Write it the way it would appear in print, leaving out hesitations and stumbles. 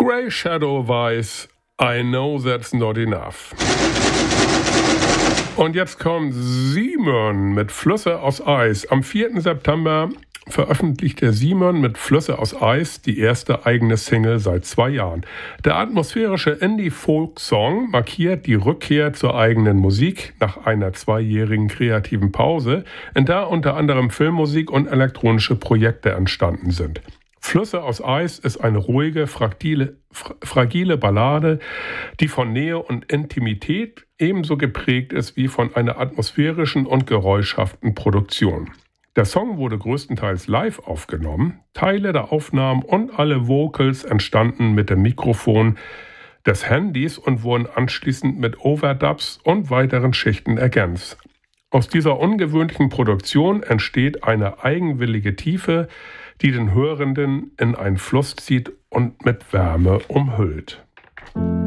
Grey Shadow Weiß, I Know That's Not Enough. Und jetzt kommt Simon mit Flüsse aus Eis. Am 4. September veröffentlichte Simon mit Flüsse aus Eis die erste eigene Single seit 2 Jahren. Der atmosphärische Indie-Folk-Song markiert die Rückkehr zur eigenen Musik nach einer 2-jährigen kreativen Pause, in der unter anderem Filmmusik und elektronische Projekte entstanden sind. Flüsse aus Eis ist eine ruhige, fragile Ballade, die von Nähe und Intimität ebenso geprägt ist wie von einer atmosphärischen und geräuschhaften Produktion. Der Song wurde größtenteils live aufgenommen, Teile der Aufnahmen und alle Vocals entstanden mit dem Mikrofon des Handys und wurden anschließend mit Overdubs und weiteren Schichten ergänzt. Aus dieser ungewöhnlichen Produktion entsteht eine eigenwillige Tiefe, die den Hörenden in einen Fluss zieht und mit Wärme umhüllt.